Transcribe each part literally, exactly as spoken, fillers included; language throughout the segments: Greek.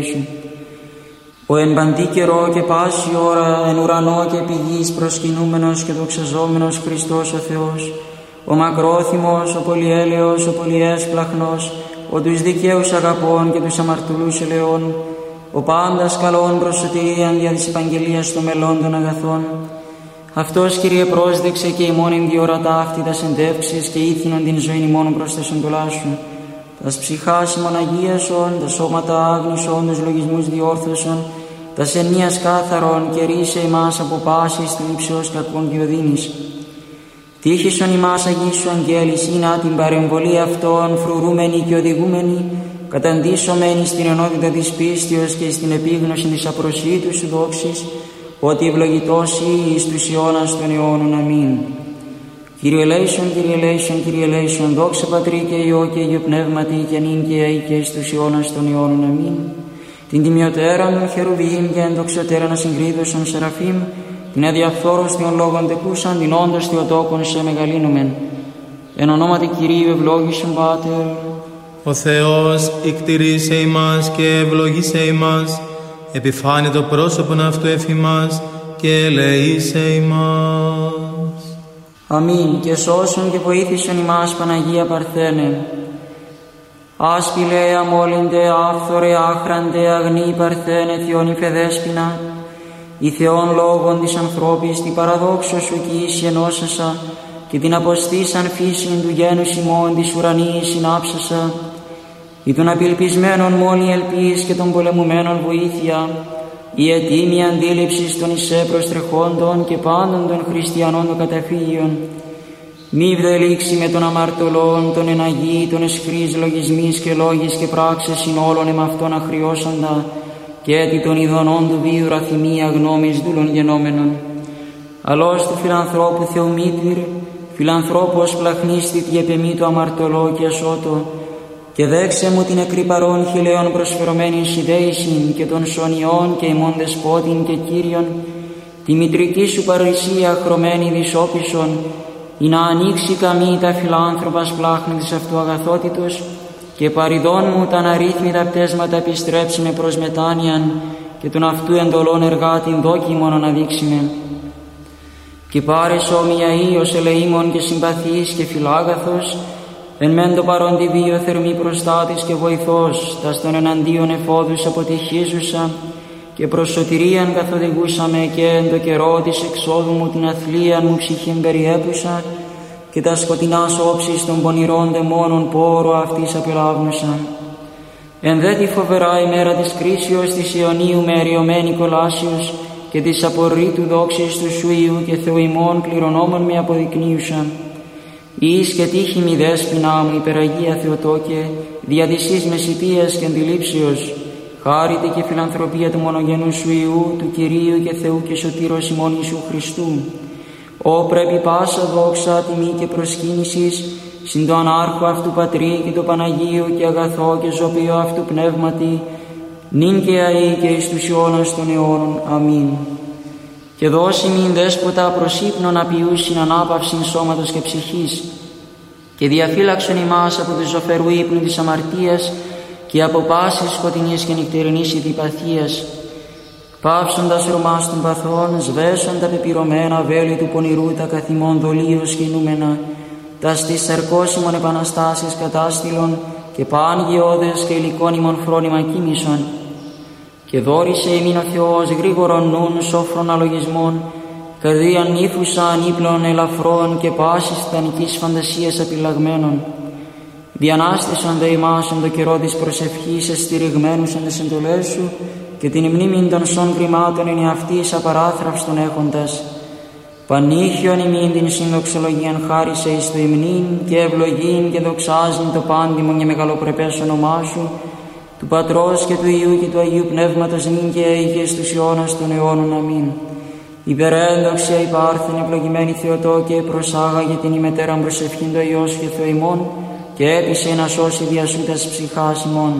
Ο εν παντή καιρό και πάση ώρα εν ουρανό και επί γης προσκυνούμενος και δοξαζόμενος Χριστός ο Θεός, ο μακρόθυμος, ο πολυέλεος, ο πολυέσπλαχνος, ο τους δικαίους αγαπών και τους αμαρτωλούς ελεών, ο πάντας καλών προς σωτηρίαν δια της επαγγελίας των μελών των αγαθών. Αυτός, Κύριε, πρόσδεξε και ημών εν διορατά αυτή τας εντεύξεις και ήθινον την ζωήν ημών προς τα σοντολά Σου. Τας ψυχάς ημών αγίασον, τα σώματα άγνησον, τους λογισμούς διόρθωσον, τας ενίας κάθαρον και ρίσε ημάς από πάσης του ύψεως κακών και οδύνης. Τύχησον ημάς αγίσου αγγέλης, ή την παρεμβολή αυτών φρουρούμενη και οδηγούμενη, καταντήσωμένη στην ενότητα της πίστεως και στην επίγνωση της απροσίτου Σου δόξης, ότι ευλογητός ή εις τους αιώνας των αιώνων. Αμήν. Κύριε ελέησον, Κύριε ελέησον, Κύριε ελέησον, δόξα Πατρί και Υιό και Υιό Πνεύματι και νυν και αεί και εις τους αιώνας των αιώνων. Αμήν. Την τιμιωτέραν χερουβίμ και ενδοξιωτέραν ασυγκρίδωσον σεραφείμ, την αδιαφθόρος των λόγων τεκούσαν, την όντως θεοτόκον σε μεγαλύνομεν. Εν ονόματι Κυρίου ευλόγησον Πάτερ. Ο Θεός εκτηρήσε ημάς και ευλογήσε ημάς, επιφάνε το πρόσωπον αυτού εφημάς και ελεήσε ημάς. Αμήν. Και σώσον και βοήθησον ημάς Παναγία Παρθένε. Άσπηλε, αμόλυντε, άφθορε, άχραντε, αγνή Παρθένε, Θεόν υφεδέσποινα, η Θεόν λόγων της ανθρώπης, την παραδόξω Σου κι ίση ενώσασα, και την αποστήσαν φύσιν του γένους ημών της ουρανής συνάψασα, ή των απελπισμένων μόνη ελπίς και των πολεμουμένων βοήθεια, η ετοίμη αντίληψη των εισέ προστρεχόντων και πάντων των χριστιανών των καταφύγιων. Μη βδελήξει με των αμαρτωλών, των εναγεί, των εσχρείς λογισμείς και λόγης και πράξες ειν όλων εμ' αυτών αχριώσαντα, και έτι των ειδονών του βίου ραθυμία γνώμης δούλων γενόμενων. Αλώς του φιλανθρώπου Θεομήτυρ, φιλανθρώπος πλαχνίστη τη επεμή του αμαρτωλό και ασώτο, και δέξε μου την εκρυπαρών χιλέων προσφερωμένην συνδέησιν και των σωνιών και ημών δεσπότην και Κύριον, τη μητρική Σου παρησία χρωμένη δυσόπισον, ή να ανοίξει καμή τα φιλάνθρωπας πλάχνη της αυτού αγαθότητος, και παριδών μου τα αναρρύθμιτα πτέσματα επιστρέψει με προς μετάνοιαν, και τον αυτού εντολών εργάτην δόκιμον αναδείξιμε. Και πάρες όμοια ίος ελεήμων και συμπαθής και φιλάγαθος, εν μεν το παρόν τη βίο θερμή προστάτης και βοηθός, τας των εναντίον εφόδους αποτυχίζουσα, και προς σωτηρίαν καθοδηγούσαμε, και εν το καιρό της εξόδου μου την αθλίαν μου ψυχήν περιέπουσα, και τα σκοτεινάς όψεις των πονηρών δαιμόνων πόρο αυτής απελάβνουσα. Εν δε τη φοβερά ημέρα της κρίσεως της Ιωνίου με εριωμένη κολάσεως, και της απορρίτου δόξης του Σου Υιού και Θεού ημών κληρονόμων με αποδεικνύουσα. Εις και τύχη μη δέσποινά μου υπεραγία Θεοτόκε, δια της εις μεσητείας και αντιλήψεως, χάρητε και φιλανθρωπία του μονογενού Σου Υιού, του Κυρίου και Θεού και Σωτήρος ημών Ιησού Χριστού. Ω πρέπει πάσα δόξα, τιμή και προσκύνησης, συν το ανάρχο αυτού Πατρί και το Παναγίου και αγαθό και ζωπίο αυτού Πνεύματι, νυν και αεί και εις τους αιώνας των αιώνων. Αμήν. Και δώσει μην δέσποτα προς ύπνον απειούσιν ανάπαυσιν σώματος και ψυχής, και διαφύλαξον ημάς από του ζωφερού ύπνου της αμαρτίας και από πάσης σκοτεινής και νυχτερινής ειδιπαθίας, πάυσοντας ρωμάς των παθών, σβέσον τα πεπυρωμένα βέλη του πονηρού τα καθημών δολίως κινούμενα, τα στις σαρκώσιμων επαναστάσεις κατάστηλων και παν γεώδες και υλικών ημών φρόνημα κοίμησον. Και δόρισε ημίν ο Θεός γρήγορον νουν σόφρον αλογισμών, καρδίαν νύφουσαν ύπλων ελαφρών και πάσης τανικής φαντασίας απειλαγμένων. Διανάστησαν δε ημάς εν το καιρό της προσευχής εστηριγμένους εν τες εντολές Σου, και την μνήμην των σών κρυμάτων εν εαυτής απαράθραυστον έχοντας. Πανήχιον ημίν την συνδοξολογίαν χάρισε εις το υμνήν και ευλογήν και δοξάζειν το πάντιμον και μεγαλοπρεπές όνομά Σου, του Πατρός και του Υιού και του Αγίου Πνεύματος νυν και αεί και στους αιώνας των αιώνων. Αμήν. Υπερέντοξια υπάρχθεν ευλογημένη Θεοτόκε, προσάγαγε την ημετέραν προσευχήν το Υιός και Θεό ημών, και έπεισε να σώσει δια Σου τας ψυχάς ημών.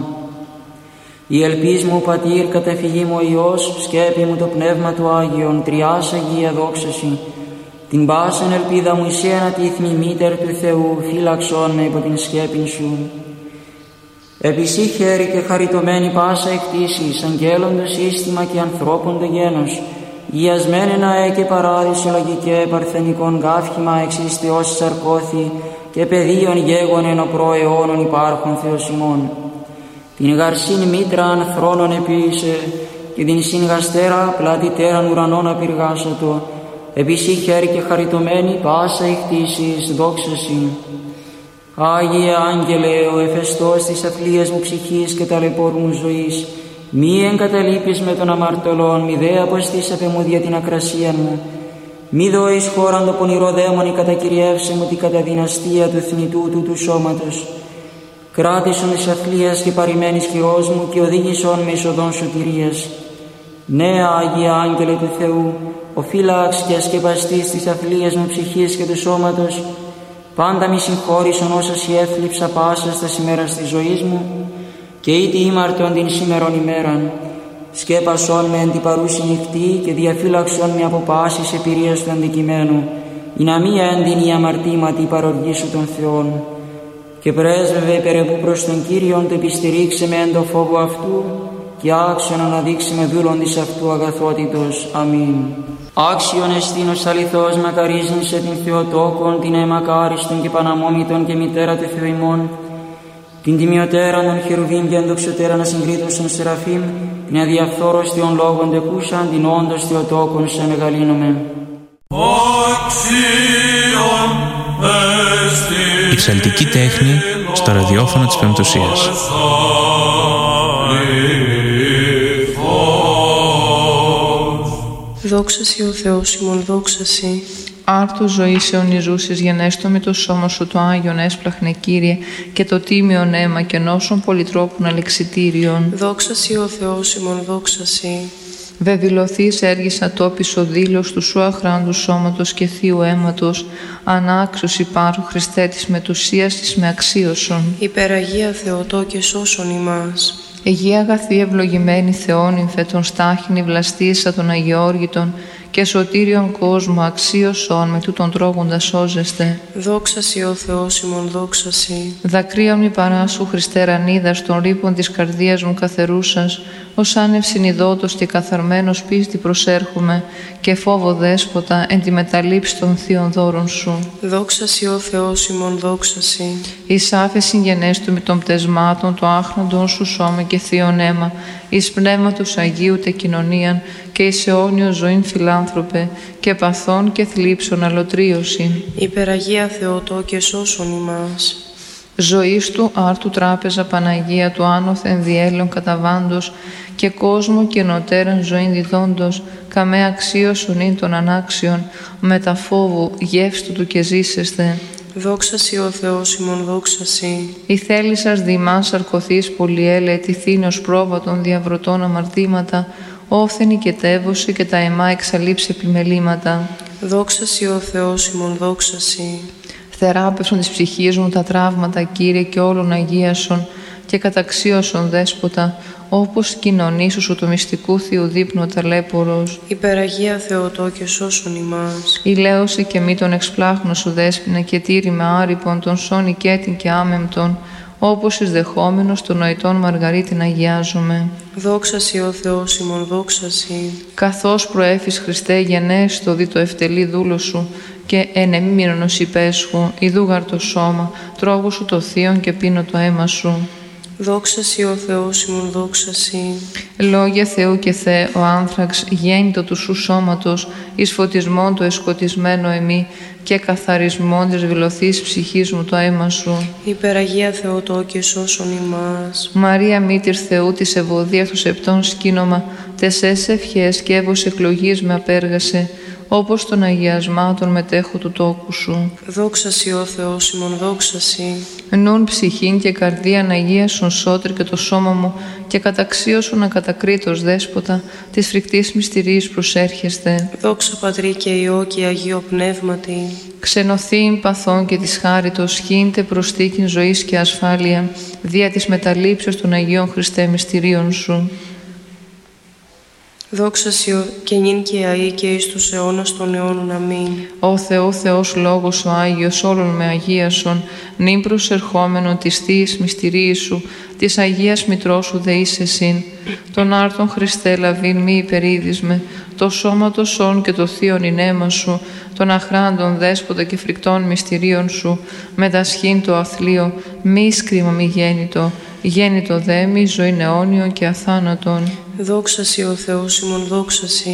Η ελπίς μου Πατήρ, καταφυγή μου ο Υιός, σκέπη μου το Πνεύμα του Άγιον, τριάς Αγία δόξαση. Την πάσαν ελπίδα μου εισέ ανατίθμη μήτερ του Θεού, φύλαξον με υπό την σκέπην Σου. Επισή χέρι και χαριτωμένη πάσα εκτίσεις, αγγέλων το σύστημα και ανθρώπων το γένος, γιασμένε αέ και παράδεισο λογικέ παρθενικών γάφημα εξιστιός σαρκώθη και πεδίων γέγον εν ο προαιώνων υπάρχων Θεοσιμών. Την γαρσήν μήτραν θρόνων επίησε και την συγγαστέρα πλατητέραν ουρανών απειργάσατο, επισή χέρι και χαριτωμένη πάσα εκτίσεις, δόξασι. Άγιε Άγγελε, ο εφεστός της αθλίας μου ψυχής και ταλαιπώρου μου ζωής, μη εγκαταλείπεις με των αμαρτωλών, μη δε αποστήσατε μου δια την ακρασία μου. Μη δώεις χώραν το πονηρό δαίμονι κατακυριεύσε μου την καταδυναστία του θνητού του του σώματος. Κράτησον της αθλίας και παρημένης χειρός μου και οδήγησον με εισοδόν σωτηρίας. Ναι, Άγιε Άγγελε του Θεού, ο φύλαξ και ασκεπαστής της αθλίας μου ψυχής και του σώματος, πάντα μη συγχώρησον όσα σοι έθλιψα πάσα στα σημέρα της ζωής μου και ήτι ήμαρτον την σήμερον ημέραν. Σκέπασον με εν την παρούση νυχτή και διαφύλαξον με από πάσης επηρείας του αντικειμένου, η να μία έντυνη αμαρτήματι παροργή σου των Θεών. Και πρέσβευε υπερεπού προς τον Κύριον το επιστηρίξε με εν το φόβο αυτού και άξιον αναδείξει με δούλον της αυτού αγαθότητος. Αμήν. Άξιον εστίνος αληθώς μακαρίζνησε την Θεοτόκον, την αιμακάριστον και παναμόμητον και μητέρα του Θεού ημών, την τιμιωτέραν των χερουβίμ και ενδοξωτέραν ασυγκρίτωσον Σεραφείμ, την αδιαφθόρος Θεών λόγων τεκούσαν, την όντως Θεοτόκον σε μεγαλύνομαι. Η ψαλτική τέχνη στο ραδιόφωνο της Πεμπτουσίας. Δόξα Σοι ο Θεός ημών, δόξα Σοι. Άρτου ζωής αιωνιζούσης γενέστο με το σώμα σου το Άγιον έσπλαχνε Κύριε και το τίμιον αίμα και νόσων πολυτρόπων αλεξιτήριων. Δόξα Σοι ο Θεός ημών, δόξα Σοι. Βεβηλωθείς έργησα τόπις ο δήλος του σου αχράντου σώματος και θείου αίματος, ανάξιος υπάρχου Χριστέ της μετουσίας της με αξίωσον. Υπεραγία Θεοτό και σώσον ημάς. Αιγεία αγαθή ευλογημένη Θεόν υμφε των στάχινη βλαστήσα των Αγιώργητων και σωτήριον κόσμο αξίωσον με τούτον τρώγοντα σώζεστε. Δόξα Σοι ο Θεός ημών, δόξα Σοι. Δακρύων μη παράσου Χριστέ ρανίδας των ρήπων της καρδίας μου καθερούσας, ως άνευ συνειδότος και καθαρμένος πίστη προσέρχομαι και φόβο δέσποτα εν τη μεταλήψη των θείων δώρων σου. Δόξα Σοι ο Θεός ημών, δόξα Σοι. Εις άφεση γενέστου με των πτεσμάτων το άχνοντον σου σώμα και θείον αίμα, εις πνεύματος Αγίου τε κοινωνίαν και εις αιώνιο ζωήν φιλάνθρωπε και παθών και θλίψων αλωτρίωση. Υπεραγία Θεοτό και σώσον ημάς. Ζωής του άρτου τράπεζα Παναγία του άνωθεν διέλεον καταβάντος και κόσμο και νοτέραν ζωήν διδόντος, καμέ αξίωσον ειν των ανάξιων, μετα φόβου γεύστου του και ζήσεσθε. Δόξα Σοι ο Θεός ημών, δόξα Σοι. Η θέλησας δημάς αρκωθείς πολυέλε, τυθήνος πρόβατων διαβρωτών αμαρτήματα, όφθενη και τεύωση και τα αιμά εξαλείψει επιμελήματα. Δόξα Σοι ο Θεός ημών, δόξα Σοι. Θεράπευσον της ψυχής μου τα τραύματα, Κύριε, και όλων αγίασον και καταξίωσον δέσποτα, όπως κοινωνήσου σου το μυστικού Θείου δείπνου ταλέπορος. Υπεραγία Θεοτό και σώσον ημάς. Ηλέωσε και μη τον εξπλάχνο σου δέσποινα και τήρημα άρυπον τον σών οικέτην και άμεμπτον, όπως εις δεχόμενος των νοητών Μαργαρίτην αγιάζομαι. Δόξα Σοι ο Θεός ημών, δόξα Σοι. Καθώς προέφης Χριστέ γενέστο δι το ευτελή δούλο σου και εν εμίμηρονος υπέσχου, ιδούγαρ το σώμα, τρώγω σου το θείον και πίνω το αίμα σου. Δόξα Σοι ο Θεός ημών, δόξα Σοι. Λόγια Θεού και Θεέ, ο άνθραξ γέννητο του σου σώματος, εις φωτισμόν το εσκοτισμένο εμεί και καθαρισμόν της βηλωθής ψυχής μου το αίμα σου. Υπεραγία Θεοτό και σώσον ημάς. Μαρία μήτηρ Θεού της ευωδίας του σεπτών σκήνομα, τεσές ευχές και έβος εκλογής με απέργασε, όπως των αγιασμάτων μετέχω του τόκου σου. Δόξα Σοι ο Θεός ημών, δόξα Σοι. Νουν ψυχήν και καρδίαν αγίασον σώτρι και το σώμα μου και καταξίωσον ακατακρίτως δέσποτα της φρικτής μυστηρής προσέρχεστε. Δόξα Πατρί και Υιό και Αγίο Πνεύματι. Ξενωθήν παθών και της χάριτος χύντε προστίκην ζωής και ασφάλεια δια της μεταλήψεως των Αγίων Χριστέ μυστηρίων σου. Δόξα Σοι και νυν και αεί και εις τους αιώνας των αιώνων. Αμήν. Ω Θεό Θεός Λόγος ο Άγιος όλων με αγίασον, νυν προσερχόμενον της Θείας μυστηρίας Σου, της Αγίας Μητρός Σου δε είσαι συν. Τον άρτον Χριστέ λαβήν μη υπερίδισμε, το σώμα το σών και το θείον ηνέμα Σου, τον αχράντων δέσποτα και φρικτών μυστηρίων Σου, με τα σχήν το αθλείο, μη σκρίμα μη γέννητο, γέννητο δε μη ζωήν αιώνιον και αθάνατον. Δόξα Σοι ο Θεός ημών, δόξα Σοι.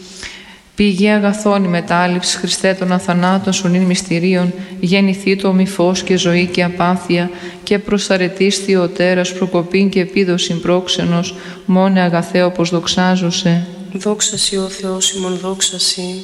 Πηγή αγαθών η μετάληψη, Χριστέ των αθανάτων σου νυν μυστηρίων, γεννηθεί το μη φως και ζωή και απάθεια, και προσαρετής Θεοτέρας προκοπήν και επίδοσιν πρόξενος, μόνε αγαθέ όπως δοξάζωσε. Δόξα Σοι ο Θεός ημών, δόξα Σοι.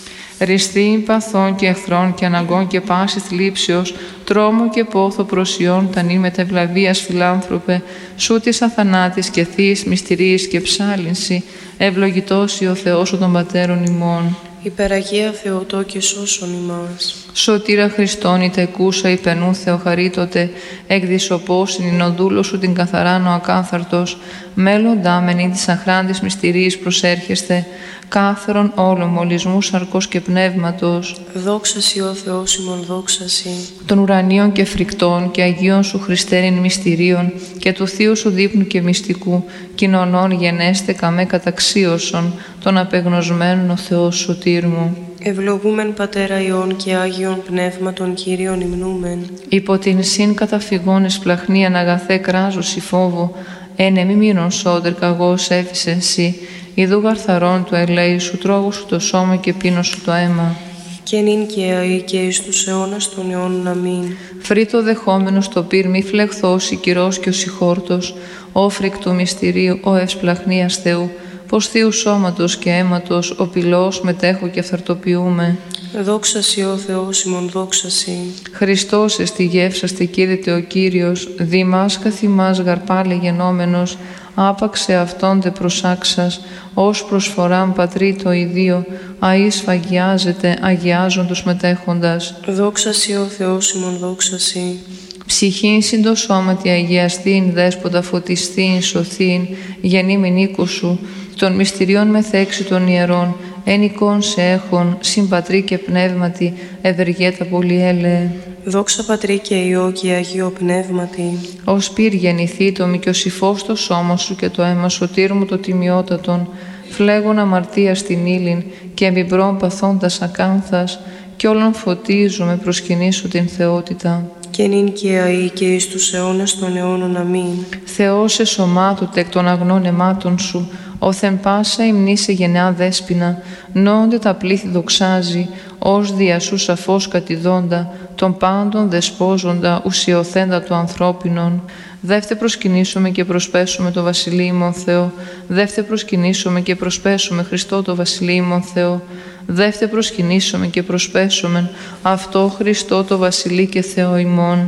Ριστή παθών και εχθρών και αναγκών και πάσης θλίψεως, τρόμο και πόθο προσιών τα νυν μετευλαβίας φιλάνθρωπε, σου της αθανάτης και θείς μυστηρίες και ψάλυνση, ευλογητός ο Θεός ο των πατέρων ημών. Υπεραγία Θεοτό και σώσον ημάς. Σωτήρα Χριστόν η τεκούσα υπενού Θεοχαρίτωτε, εκδισοπόσιν ειν ο δούλος σου την καθαράν ο ακάθαρτος, μέλλοντά μεν της αχράντης μυστηρίας προσέρχεστε, κάθερον όλων μολυσμού σαρκός και πνεύματος. Δόξα Σοι ο Θεός ημών, δόξα Σοι. Των ουρανίων και φρικτών και αγίων σου Χριστέριν μυστηρίων και του Θείου σου δείπνου και μυστικού, κοινωνών γενέστε καμέ καταξίωσον, των απεγνωσμένων ο Θεός σωτήρ μου. Ευλογούμεν Πατέρα Υιών και Άγιον Πνεύματον Κύριον υμνούμεν. Υπό την συν καταφυγών εις πλαχνίαν αγαθέ κράζους η φόβο, ένε μη μείνον σώτερ καγός έφυσεν σοι, ιδού γαρθαρών του ελέη σου, τρόγου σου το σώμα και πίνω σου το αίμα. Και νυν και αεί και εις τους αιώνας των αιώνων. Αμήν. Φρύτο δεχόμενος το πυρ μη φλεχθός η κυρός και ο συγχόρτος, ο φρικτού μυστηρίου, ο ευσπλαχνίας Θεού, πως Θείου σώματος και αίματος, ο πυλός μετέχω και αυθαρτοποιούμε. Δόξα Σοι ο Θεός ημών, δόξα Σοι. Χριστός εστι γεύσαστε κήρυτε ο Κύριος, δήμας καθημάς γαρπάλε γενόμενος, άπαξε αυτόν δε προσάξας, ως προσφοράν πατρί το ιδίο, αΐ σφαγιάζεται, αγιάζον τους μετέχοντας. Δόξα Σοι ο Θεός ημών, δόξα Σοι. Ψυχήν συντοσώματι αγιαστήν, δέσποτα φωτιστήν, σωθήν, γεννήμην οίκου σου, των μυστηριών μεθέξι των ιερών, εν εικόν σε έχων, συμπατρί και πνεύματι, ευεργέτα πολυέλεε. Δόξα Πατρί και Υιό και Αγίο Πνεύματι. Ως πυρ γεννηθεί το μικιοσυφός το σώμα σου και το αίμα σωτήρ μου το τιμιότατον, φλέγον αμαρτία στην ύλην και εμπιμπρών παθώντας ακάνθας, κι όλων φωτίζομαι προσκυνήσω την θεότητα. Και νυν και αεί και εις τους αιώνας των αιώνων. Αμήν. Θεός εσωμάτωτε εκ των αγνών αιμάτων σου, όθεν πάσα υμνήσε γενεά δέσποινα, νόνται τα πλήθη δοξάζει, ως δια σου σαφώς κατηδόντα, των πάντων δεσπόζοντα, ουσιοθέντα του ανθρώπινων. Δεύτε προσκυνήσουμε και προσπέσουμε το βασιλείμον Θεό, δεύτε προσκυνήσουμε και προσπέσουμε Χριστό το βασιλείμον Θεό, δεύτε προσκυνήσουμε και προσπέσουμε αυτό Χριστό το βασιλεί και Θεό ημών.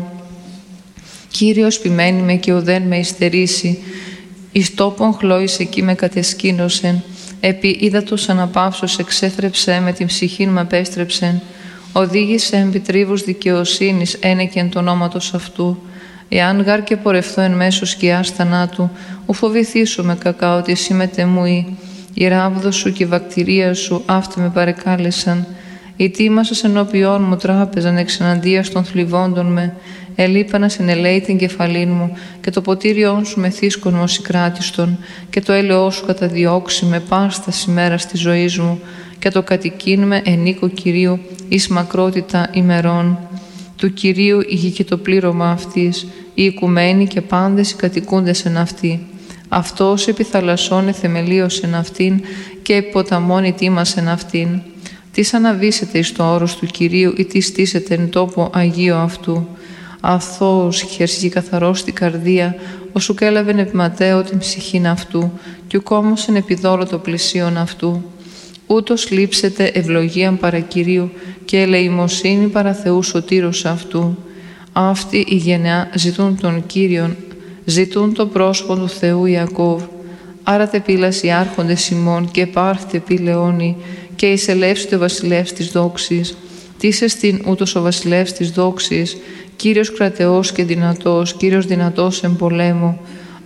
Κύριος ποιμένη με και ουδέν με υστερήσει, εις τόπον χλώης εκεί με κατεσκήνωσεν, επί ύδατος αναπαύσος εξέθρεψε με την ψυχήν μ' απέστρεψεν, οδήγησε εν πιτρίβους δικαιοσύνης ένεκεν το ονόματος αυτού. Εάν γάρ και πορευθώ εν μέσω σκιάς θανάτου, ου φοβηθήσω με κακά ότι εσύ μετεμούει. Η ράβδο σου και η βακτηρία σου αυτοί με παρεκάλεσαν. Οι τίμασας ενώπιόν μου τράπεζαν εξαναντίας των θλιβόντων με. Ελείπανα συνελέει την κεφαλήν μου και το ποτήριόν σου με θύσκον μοσικράτιστον και το έλεό σου καταδιώξει με πάστα ημέρα τη ζωή μου και το κατοικήν με εν οίκο Κυρίου εις μακρότητα ημερών. Του Κυρίου η γη και το πλήρωμα αυτής, οι οικουμένοι και πάντες οι κατοικούντες εν αυτή. Αυτός επιθαλασσών εθεμελίωσεν αυτήν και υποταμών ητήμασεν αυτήν. Τις αναβήσετε εις το όρος του Κυρίου ή τι στήσετε εν τόπο Αγίο αυτού. Αθώος χερσί καθαρός την καρδία, όσου κέλαβεν επιματέω την ψυχήν αυτού, κι ουκόμωσεν επιδόλο το πλησίον αυτού. Ούτως λείψετε ευλογίαν παρά Κυρίου και ελεημοσύνη παρά Θεού σωτήρος αυτού. Αυτοί η γενεά ζητούν τον Κύριον, ζητούν το πρόσωπο του Θεού Ιακώβ. Άρα τε πύλας οι άρχοντες ημών και πάρθετε πύ λεόνι και εισελεύσετε ο βασιλεύς της δόξης. Τίς εστίν ούτως ο βασιλεύς της δόξης, Κύριος κρατεός και δυνατός, Κύριος δυνατός εν πολέμου.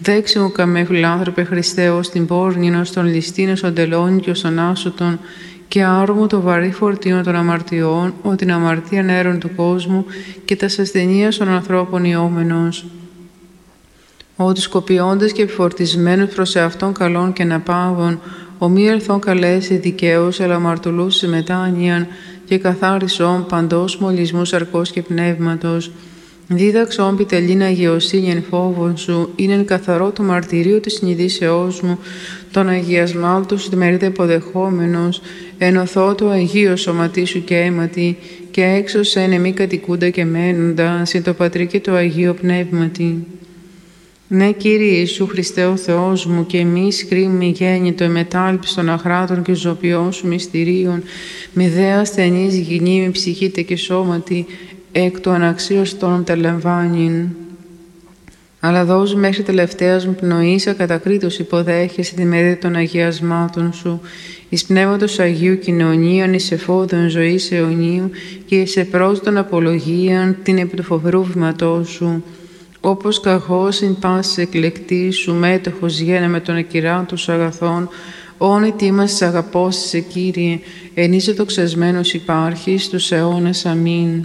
Δέξε μου καμέ φιλάνθρωπε Χριστέ, ως την πόρνην, ως τον ληστήν, ως τον τελώνη και ως τον άσωτον, και άρμου το βαρύ φορτίο των αμαρτιών, ο την αμαρτία νέρων του κόσμου και τα ασθενείας των ανθρώπων ιόμενος. Ότι σκοπιώντες και επιφορτισμένους προς εαυτόν καλών και ναπάβων, ο μη ελθόν καλέσει δικαίους, αλλά αμαρτωλούς σε μετάνοιαν και καθάρισον παντός μολυσμού σαρκός και πνεύματος. Δίδαξον πιτελήν αγιοσύνη εν φόβον σου, είναι εν καθαρό το μαρτυρίο της συνειδήσεώς μου, τον αγιασμάτων σου μερίδε υποδεχόμενος, ενωθώ το Αγίο σωματί σου και αίματι, και έξωσεν εμεί κατοικούντα και μένοντα, συν το Πατρί και το Αγίο Πνεύματι. Ναι, Κύριε Ιησού Χριστέ ο Θεός μου, και εμείς κρίμη γέννητο εμετάλπις των αχράτων και ζωπιών σου μυστηρίων, μη δε ασθενής γυνή, μη ψυχήτε και σώματι, εκ του αναξίωστον τα λαμβάνειν. Αλλά δώσου μέχρι τελευταίας μου πνοής ακατακρίτως υποδέχεσαι τη μερίδα των αγιασμάτων σου, εις πνεύματος Αγίου κοινωνίαν, εις εφόδων ζωής αιωνίου και εις επρόσδον απολογίαν την επί του φοβερού βήματός σου. Όπως καχώς ειν πάσης εκλεκτής σου μέτοχος γένε με τον ακυράτο σου αγαθών, όνει τίμας αγαπώσεις σε Κύριε, εν είσαι δοξασμένος υπάρχεις τους αιώνας. Αμήν.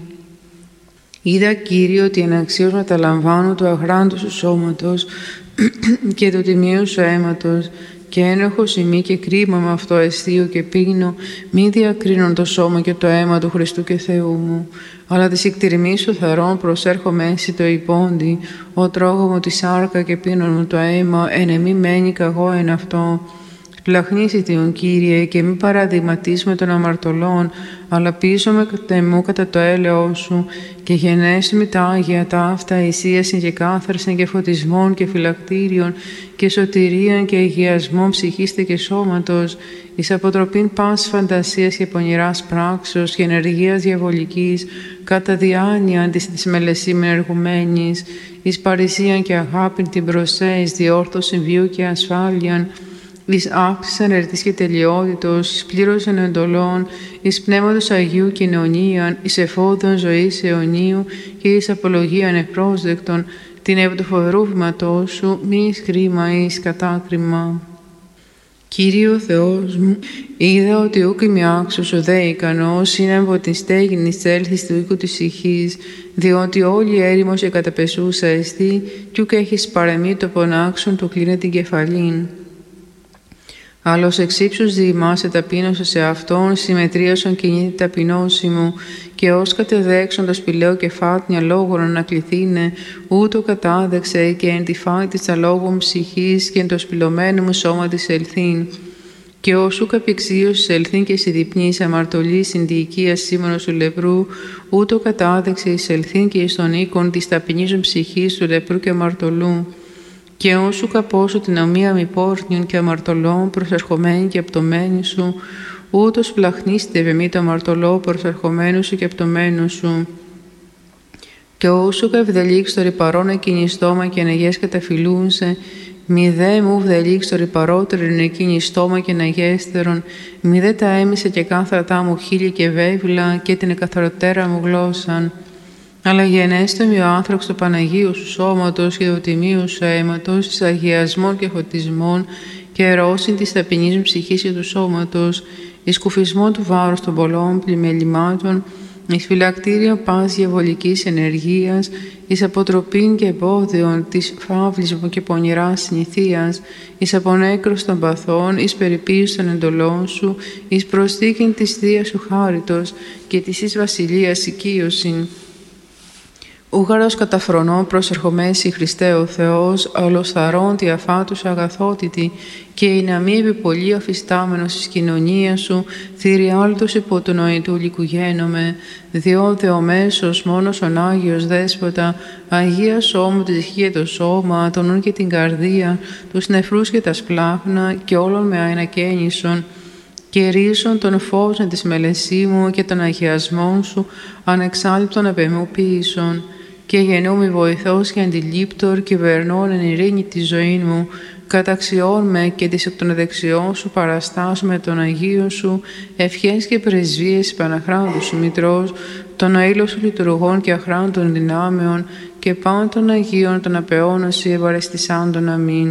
Είδα, Κύριε, ότι εναξίως μεταλαμβάνω του αγράντου σου σώματος και του τιμίου σου αίματος, και ένοχος ημί και κρίμα με αυτό αισθείο και πίνω, μη διακρίνον το σώμα και το αίμα του Χριστού και Θεού μου, αλλά της εκτιρμής σου θαρών προσέρχομαι εσύ το υπόντι, ο τρώγω μου τη σάρκα και πίνον μου το αίμα, εν εμή μένει καγώ εν αυτό. Πλαχνίσι Τον Κύριε, και μη παραδειγματίς με των αμαρτωλών, αλλά πίσω με κατεμού κατά το έλεος σου, και γενέσου με τα Άγια ταύτα, εισίασιν και κάθαρσιν και φωτισμών και φυλακτήριων, και σωτηρίαν και αγιασμών ψυχίστε και σώματος, εις αποτροπήν πάσης φαντασίας και πονηράς πράξεως και ενεργείας διαβολικής, κατά διάνοια της της μελεσίμεν εργουμένης, εις παρησίαν και αγάπην την προσέ, εις διόρθωσιν βίου και ασφάλειαν, εις αύξησαν ερτής και τελειότητος, εις πλήρωσαν εντολών, εις πνεύματος Αγίου κοινωνίαν, εις εφόδων ζωής αιωνίου και εις απολογίαν ευπρόσδεκτον, την επί του φοβερού βήματός σου, μη εις κρίμα εις κατάκριμα. Κύριε ο Θεός μου, είδα ότι ούκ είμαι άξιος ο δε ικανός, είναι από την στέγην εις έλθεις του οίκου της ηχής, διότι όλη έρημος και καταπεσούσα εστί, κι ούκ έχεις παρεμεί το πονάξον του κλείνε την κεφαλήν. Άλλος εξ ύψους διημάσαι ταπείνωσε σε αυτόν, συμμετρίασον κινείται ταπεινώση μου, και ως κατεδέξον το σπηλαίο κεφάτνια λόγων ανακληθήνε, ούτω κατάδεξε και εν τη φάη της αλόγων ψυχής και εν το σπηλωμένο μου σώμα της ελθύν. Και όσου καπηξίωσης ελθύν και συδιπνής αμαρτωλή συνδιοικίας σήμωνος του λεπρού, ούτω κατάδεξε εις ελθύν και εις τον οίκον της ταπεινίζων ψυχής του λεπρού και αμαρτωλού. Και όσου καπώσου την ομοία μη πόρνιων και αμαρτωλών προσερχομένη και απτωμένη σου, ούτως πλαχνίστε βεμή το αμαρτωλό προσερχομένου σου και απτωμένου σου. Και όσου καυδελίξ το ρηπαρόν εκείνη στόμα και αναγές καταφυλούνσε, μη δε μου βδελίξ το ρηπαρότερον εκείνη στόμα και αναγέστερον, μη δε τα έμισε και κάθρατά μου χείλη και βέβυλα και την εκαθαροτέρα μου γλώσσαν. Αλλά γενέστε μη ο άνθρωπος του Παναγίου σου σώματος και του τιμίου σου αίματος, εις αγιασμών και φωτισμών και ερώσιν της ταπεινής μου ψυχής και του σώματος, εις κουφισμό του βάρους των πολλών πλημελημάτων, εις φυλακτήριο πας διαβολικής ενεργείας, εις αποτροπήν και εμπόδιον της φαύλης μου και πονηράς συνηθείας, εις απονέκρος των παθών, εις περιποίηση των εντολών σου, εις προσθήκην της Θείας σου χάριτος και της εις βασιλείας οικείωσιν. Ούγαρος καταφρονών προσερχομέσι Χριστέ ο Θεός, ολοθαρών τη αφάτους αγαθότητη, και η να μη επιπολή αφιστάμενος της κοινωνίας σου, θηριάλτος υπό του νοητού λικουγένομαι, διότι ο μέσος μόνος ον Άγιος Δέσποτα, Αγία σώμου τη ψυχή και το σώμα, τον νουν και την καρδία, τους νεφρούς και τα σπλάχνα, και όλων με αενακαίνισον, και ρίσον των φόβων της μελεσίμου και των αγιασμών σου, ανεξάλειπτον απεμού ποιήσον. Και γεννούμι βοηθός και αντιλήπτορ και βερνών εν ειρήνη τη ζωή μου, καταξιών με και της εκ των δεξιών σου παραστάς με τον Αγίο σου, ευχές και πρεσβείες Παναχράντου σου Μητρός, των αήλων σου λειτουργών και αχράντων δυνάμεων και πάντων των Αγίων των απεώνων σου ευαρεστησάντων. Αμήν.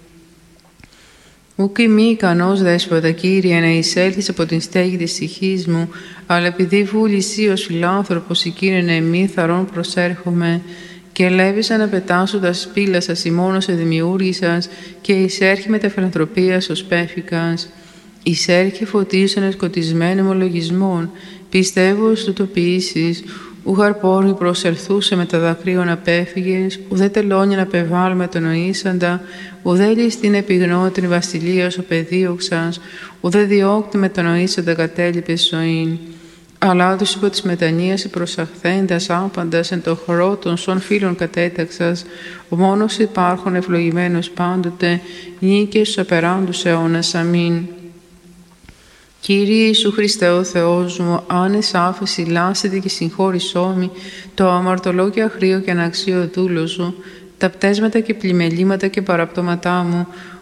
Ουκ ημί ικανός δέσποτα, Κύριε, να εισέλθεις από την στέγη της ψυχής μου, αλλά επειδή βούλησή ως φιλάνθρωπος, η Κύριε εμεί θαρών προσέρχομαι, και ελεύησα να πετάσω τα σπήλα σας ημών σε δημιούργησας, και εισέρχει με τα φιλανθρωπίας ως πέφικας. Εισέρχει φωτίσανε σκοτισμένοι μου λογισμών, πιστεύω στο το ποιήσεις, ου χαρπόρνη προσελθούσε με τα δακρύων απέφυγες, ουδέ τελώνια να πεβάλ με τον νοήσαντα, ουδέ ληστήν επιγνώτην βασιλείας ο παιδίωξας, ουδέ διώκτη με τον νοήσαντα κατέλειπες ζωήν. Αλλά τους υπό της μετανοίας προσαχθέντας άπαντας εν το χορό των σων φίλων κατέταξας, ο μόνος υπάρχον ευλογημένος πάντοτε, νίκες στους απεράντους αιώνας. Αμήν. Κύριε Ιησού Χριστέ ο Θεός μου, άνες άφεση λάσετε και συγχώρησόμη το αμαρτωλό και αχρίο και αναξίο δούλο σου, τα πτέσματα και πλημελήματα και παραπτώματά μου,